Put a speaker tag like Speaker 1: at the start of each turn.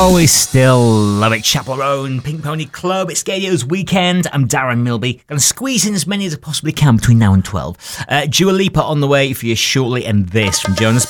Speaker 1: Oh, we still love it. Chapel Row and Pink Pony Club. It's Gadio's weekend. I'm Darren Milby. Going to squeeze in as many as I possibly can between now and 12. Dua Lipa on the way for you shortly, and this from Jonas